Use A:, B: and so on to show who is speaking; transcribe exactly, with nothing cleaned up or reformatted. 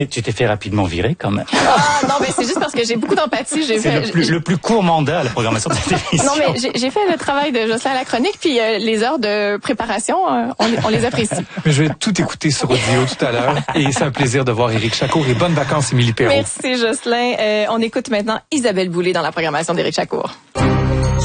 A: Et tu t'es fait rapidement virer quand même.
B: Ah non, mais c'est juste parce que j'ai beaucoup d'empathie. J'ai
A: C'est
B: fait,
A: le plus, le plus court mandat à la programmation de cette émission.
B: Non, mais j'ai, j'ai fait le travail de Jocelyn à la chronique, puis euh, les heures de préparation, euh, on, on les apprécie.
C: Mais je vais tout écouter sur audio tout à l'heure. Et c'est un plaisir de voir Éric Chacour. Et bonnes vacances, Émilie Perrault.
B: Merci Jocelyn. Euh, on écoute maintenant Isabelle Boulay dans la programmation d'Éric Chacour.